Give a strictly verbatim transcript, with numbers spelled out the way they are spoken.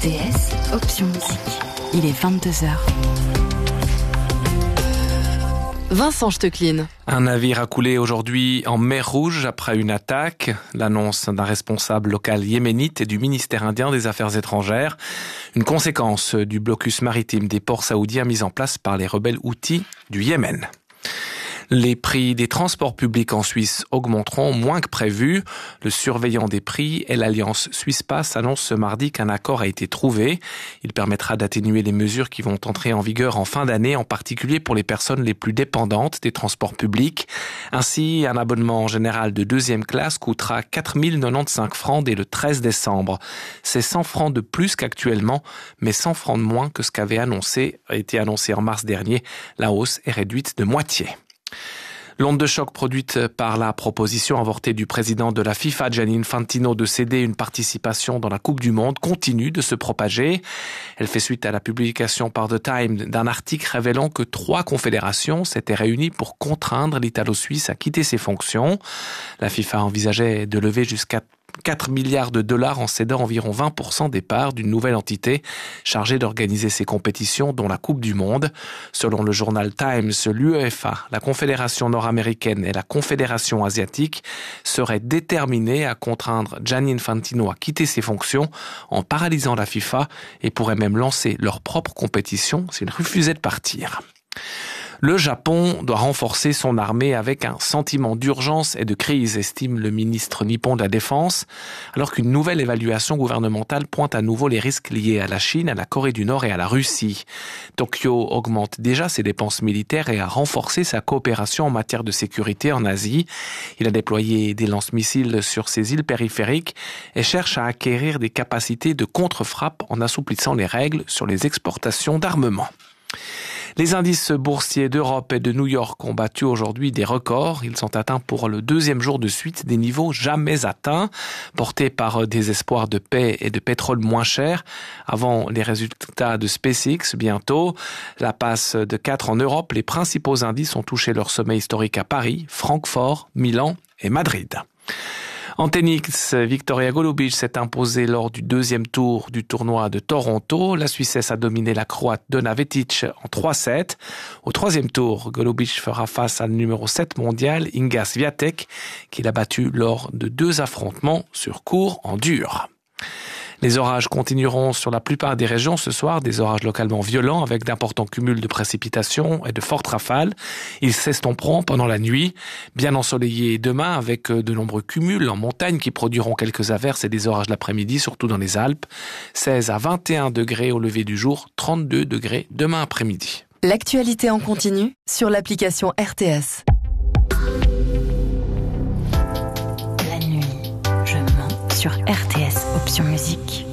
T S, option musique. Il est vingt-deux heures. Vincent Stecklin. Un navire a coulé aujourd'hui en mer Rouge après une attaque. L'annonce d'un responsable local yéménite et du ministère indien des Affaires étrangères. Une conséquence du blocus maritime des ports saoudiens mis en place par les rebelles houthis du Yémen. Les prix des transports publics en Suisse augmenteront moins que prévu. Le surveillant des prix et l'Alliance Suisse-Pass annoncent ce mardi qu'un accord a été trouvé. Il permettra d'atténuer les mesures qui vont entrer en vigueur en fin d'année, en particulier pour les personnes les plus dépendantes des transports publics. Ainsi, un abonnement général de deuxième classe coûtera quatre mille quatre-vingt-quinze francs dès le treize décembre. C'est cent francs de plus qu'actuellement, mais cent francs de moins que ce qu'avait annoncé, a été annoncé en mars dernier. La hausse est réduite de moitié. L'onde de choc produite par la proposition avortée du président de la FIFA, Gianni Infantino, de céder une participation dans la Coupe du Monde continue de se propager. Elle fait suite à la publication par The Times d'un article révélant que trois confédérations s'étaient réunies pour contraindre l'Italo-Suisse à quitter ses fonctions. La FIFA envisageait de lever jusqu'à quatre milliards de dollars en cédant environ vingt pour cent des parts d'une nouvelle entité chargée d'organiser ces compétitions, dont la Coupe du Monde. Selon le journal Times, l'UEFA, la Confédération nord-américaine et la Confédération asiatique seraient déterminées à contraindre Gianni Infantino à quitter ses fonctions en paralysant la FIFA et pourraient même lancer leur propre compétition s'il refusait de partir. Le Japon doit renforcer son armée avec un sentiment d'urgence et de crise, estime le ministre nippon de la Défense, alors qu'une nouvelle évaluation gouvernementale pointe à nouveau les risques liés à la Chine, à la Corée du Nord et à la Russie. Tokyo augmente déjà ses dépenses militaires et a renforcé sa coopération en matière de sécurité en Asie. Il a déployé des lance-missiles sur ses îles périphériques et cherche à acquérir des capacités de contre-frappe en assouplissant les règles sur les exportations d'armement. Les indices boursiers d'Europe et de New York ont battu aujourd'hui des records. Ils sont atteints pour le deuxième jour de suite des niveaux jamais atteints, portés par des espoirs de paix et de pétrole moins cher. Avant les résultats de SpaceX, bientôt, la passe de quatre en Europe, les principaux indices ont touché leur sommet historique à Paris, Francfort, Milan et Madrid. En tennis, Victoria Golubic s'est imposée lors du deuxième tour du tournoi de Toronto. La Suissesse a dominé la Croate Dona Vetic en trois sept. Au troisième tour, Golubic fera face à le numéro sept mondial, Iga Swiatek, qui l'a battu lors de deux affrontements sur court en dur. Les orages continueront sur la plupart des régions ce soir, des orages localement violents avec d'importants cumuls de précipitations et de fortes rafales. Ils s'estomperont pendant la nuit, bien ensoleillés demain avec de nombreux cumuls en montagne qui produiront quelques averses et des orages l'après-midi, surtout dans les Alpes. seize à vingt et un degrés au lever du jour, trente-deux degrés demain après-midi. L'actualité en continu sur l'application R T S. La nuit, je mens sur R T S, option musique.